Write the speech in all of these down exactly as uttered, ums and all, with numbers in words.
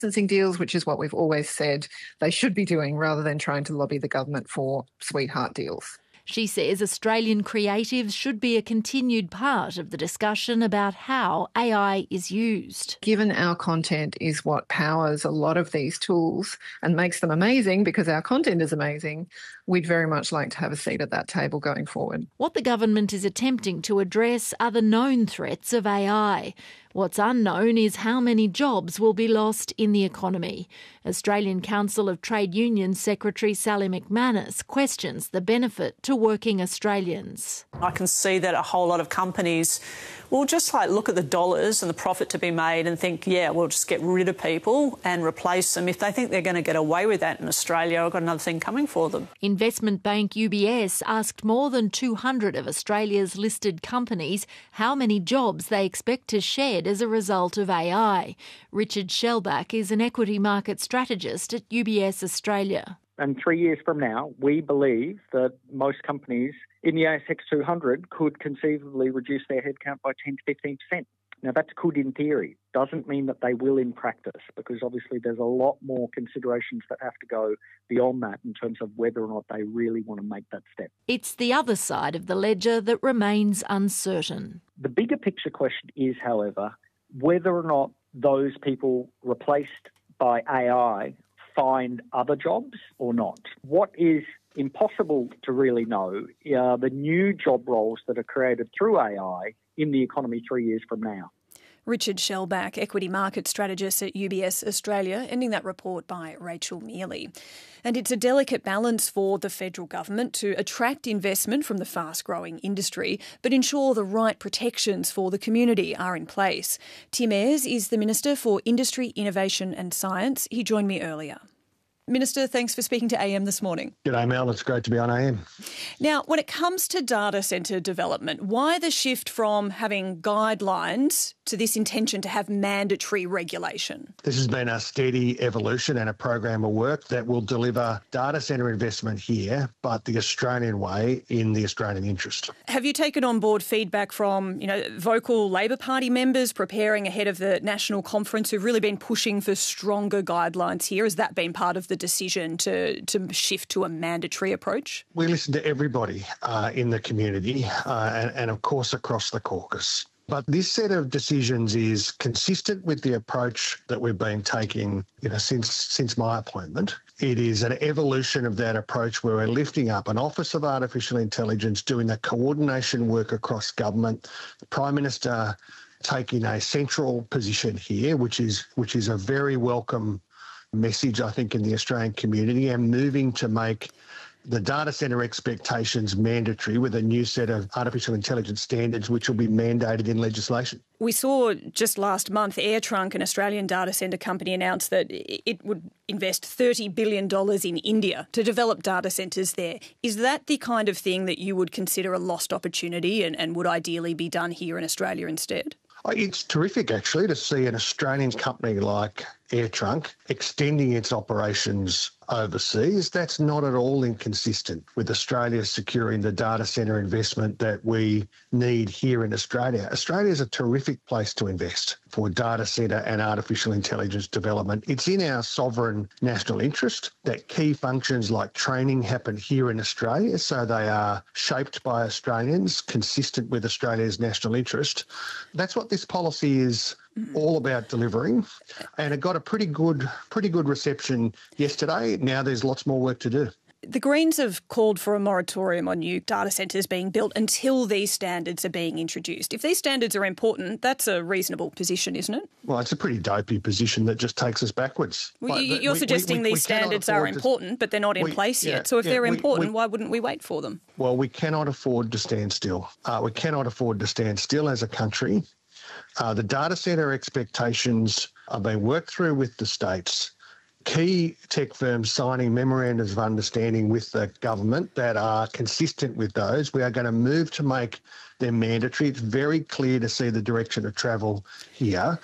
licensing deals, which is what we've always said they should be doing, rather than trying to lobby the government for sweetheart deals. She says Australian creatives should be a continued part of the discussion about how A I is used. Given our content is what powers a lot of these tools and makes them amazing because our content is amazing, we'd very much like to have a seat at that table going forward. What the government is attempting to address are the known threats of A I. What's unknown is how many jobs will be lost in the economy. Australian Council of Trade Unions Secretary Sally McManus questions the benefit to working Australians. I can see that a whole lot of companies will just like look at the dollars and the profit to be made and think, yeah, we'll just get rid of people and replace them. If they think they're going to get away with that in Australia, I've got another thing coming for them. Investment bank U B S asked more than two hundred of Australia's listed companies how many jobs they expect to shed as a result of A I. Richard Shellback is an equity market strategist at U B S Australia. And three years from now, we believe that most companies in the A S X two hundred could conceivably reduce their headcount by ten to fifteen percent. Now, that's good in theory. Doesn't mean that they will in practice, because obviously there's a lot more considerations that have to go beyond that in terms of whether or not they really want to make that step. It's the other side of the ledger that remains uncertain. The bigger picture question is, however, whether or not those people replaced by A I find other jobs or not. What is impossible to really know are the new job roles that are created through A I in the economy three years from now. Richard Shellback, equity market strategist at U B S Australia, ending that report by Rachel Mealy. And it's a delicate balance for the federal government to attract investment from the fast-growing industry, but ensure the right protections for the community are in place. Tim Ayres is the Minister for Industry, Innovation and Science. He joined me earlier. Minister, thanks for speaking to A M this morning. G'day, Mel. It's great to be on A M. Now, when it comes to data centre development, why the shift from having guidelines to this intention to have mandatory regulation? This has been a steady evolution and a program of work that will deliver data centre investment here, but the Australian way, in the Australian interest. Have you taken on board feedback from, you know, vocal Labor Party members preparing ahead of the national conference who've really been pushing for stronger guidelines here? Has that been part of the decision to, to shift to a mandatory approach? We listen to everybody uh, in the community uh, and, and, of course, across the caucus. But this set of decisions is consistent with the approach that we've been taking, you know, since since my appointment. It is an evolution of that approach where we're lifting up an Office of Artificial Intelligence, doing the coordination work across government. The Prime Minister taking a central position here, which is which is a very welcome message, I think, in the Australian community, and moving to make the data centre expectations mandatory with a new set of artificial intelligence standards which will be mandated in legislation. We saw just last month AirTrunk, an Australian data centre company, announced that it would invest thirty billion dollars in India to develop data centres there. Is that the kind of thing that you would consider a lost opportunity and, and would ideally be done here in Australia instead? It's terrific, actually, to see an Australian company like AirTrunk extending its operations overseas. That's not at all inconsistent with Australia securing the data centre investment that we need here in Australia. Australia is a terrific place to invest for data centre and artificial intelligence development. It's in our sovereign national interest that key functions like training happen here in Australia, so they are shaped by Australians, consistent with Australia's national interest. That's what this policy is all about delivering, and it got a pretty good, pretty good reception yesterday. Now there's lots more work to do. The Greens have called for a moratorium on new data centres being built until these standards are being introduced. If these standards are important, that's a reasonable position, isn't it? Well, it's a pretty dopey position that just takes us backwards. Well, like, you're we, suggesting we, we, these we standards are important, to, but they're not in we, place yet. Yeah, so if yeah, they're important, we, why wouldn't we wait for them? Well, we cannot afford to stand still. Uh, we cannot afford to stand still as a country. Uh, the data centre expectations are being worked through with the states. Key tech firms signing memorandums of understanding with the government that are consistent with those. We are going to move to make them mandatory. It's very clear to see the direction of travel here.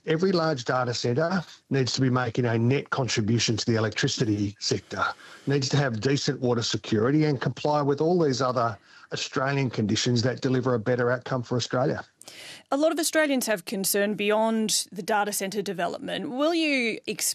Every large data centre needs to be making a net contribution to the electricity sector, needs to have decent water security and comply with all these other Australian conditions that deliver a better outcome for Australia. A lot of Australians have concern beyond the data centre development. Will you explain